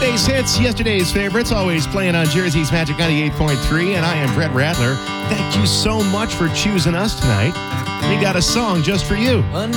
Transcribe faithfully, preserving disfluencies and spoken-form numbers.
Today's hits, yesterday's favorites, always playing on Jersey's Magic ninety-eight point three, and I am Brett Radler. Thank you so much for choosing us tonight. We got a song just for you.